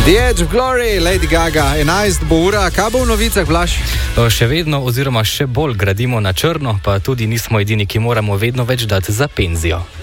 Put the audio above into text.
The Edge of Glory, Lady Gaga, 11 bo ura, kaj bo v novicah, Blaž? Še vedno, oziroma še bolj gradimo na črno, pa tudi nismo edini, ki moramo vedno več dati za penzijo.